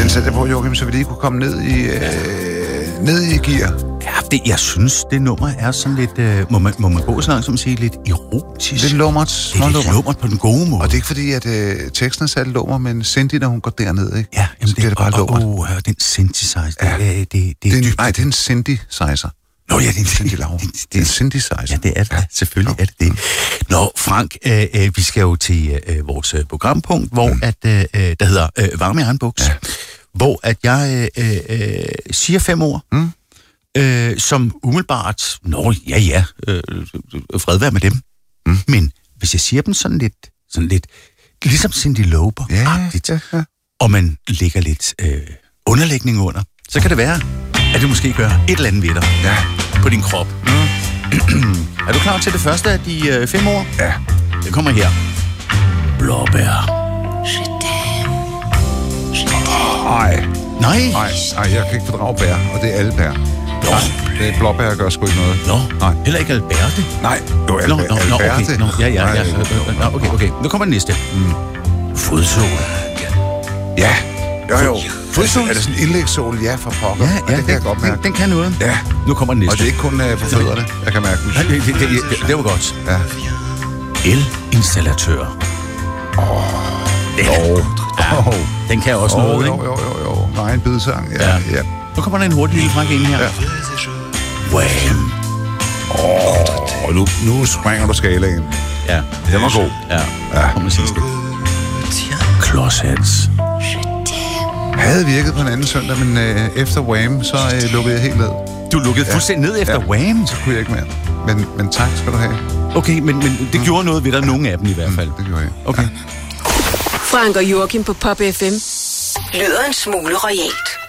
Den satte jeg på, Joachim, så vi lige kunne komme ned i gear. Ja, jeg synes, det nummer er sådan lidt, må man gå så langt som at sige, lidt erotisk. Lidt lummert. Det er lidt lummert på den gode måde. Og det er ikke fordi, at teksten er sat lummer, men Cindy, når hun går derned, ikke? Ja, jamen, så bliver det bare lummert. Den synthesizer. Ja. Det er en synthesizer. Nå ja, det er en synthesizer. Det er en synthesizer. Ja, det er det. Ja. Selvfølgelig er det det. Nå, Frank, vi skal jo til vores programpunkt, hvor der hedder Varme i egen buks. Ja. Hvor at jeg siger 5 ord, som umiddelbart, fred være med dem. Men hvis jeg siger dem sådan lidt ligesom Cyndi Lauper-agtigt, og man lægger lidt underlægning under, så kan det være, at det måske gør et eller andet ved dig på din krop. Er du klar til det første af de 5 ord? Ja. Det kommer her. Blåbær. Nej, jeg kan ikke fordrage bær, og det er alle bær. Det er blåbær, gør sgu ikke noget. Nej. Heller ikke Alberte? Nej, jo Alberte. Okay. Nu kommer den næste. Fodsål. Ja. Jo. Fodsål? Er det sådan en indlægssål? Ja, for pokker. Ja, det kan jeg godt mærke. Den kan noget. Ja. Nu kommer den næste. Og det er ikke kun for fødderne, jeg kan mærke den. Det var godt. Ja. Elinstallatør. Den kan også noget, ikke? Jo. Nej, en bidesang. Ja. Nu kommer der en hurtig lille Frank ind her. Ja. Wham! Nu springer du skalaen. Ja. Den var god. Ja. Kommer sidste. Klodshands. Havde virket på en anden søndag, men efter Wham, så lukkede jeg helt ned. Du lukkede fuldstændig ned efter Wham? Så kunne jeg ikke mere. Men tak skal du have. Okay, men det gjorde noget ved dig, nogle af dem i hvert fald. Det gjorde jeg. Okay. Frank og Joachim på Pop FM lyder en smule royalt.